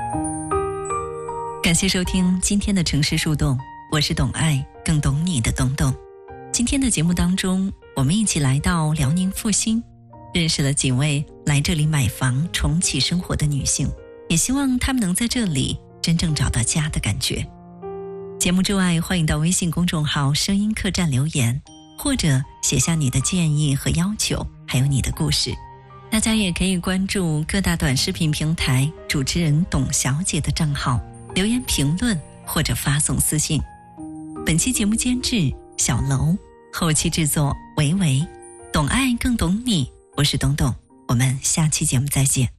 感谢收听今天的城市树洞，我是懂爱更懂你的懂懂。今天的节目当中，我们一起来到辽宁阜新，认识了几位来这里买房重启生活的女性，也希望她们能在这里真正找到家的感觉。节目之外，欢迎到微信公众号声音客栈留言，或者写下你的建议和要求，还有你的故事。大家也可以关注各大短视频平台主持人董小姐的账号，留言评论或者发送私信。本期节目监制小楼，后期制作维维，懂爱更懂你，我是董董，我们下期节目再见。